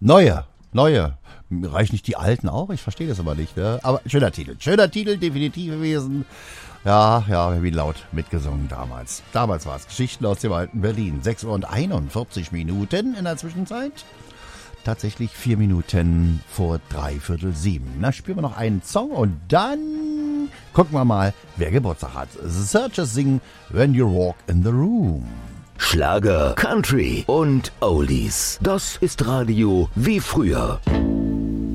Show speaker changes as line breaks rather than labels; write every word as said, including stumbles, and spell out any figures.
Neue, neue. Reichen nicht die alten auch? Ich verstehe das aber nicht. Ne? Aber schöner Titel. Schöner Titel, definitiv gewesen. Ja, ja, wie laut mitgesungen damals. Damals war es Geschichten aus dem alten Berlin. sechs Uhr und einundvierzig Minuten in der Zwischenzeit. Tatsächlich vier Minuten vor dreiviertel sieben. Na, spielen wir noch einen Song und dann gucken wir mal, wer Geburtstag hat. The Searchers singen When You Walk in the Room.
Schlager, Country und Oldies. Das ist Radio wie früher.